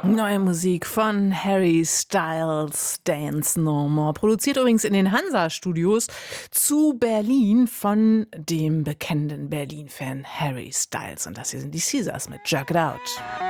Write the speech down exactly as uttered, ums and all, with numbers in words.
Neue Musik von Harry Styles, Dance No More. Produziert übrigens in den Hansa-Studios zu Berlin von dem bekennenden Berlin-Fan Harry Styles. Und das hier sind die Caesars mit Jerk It Out.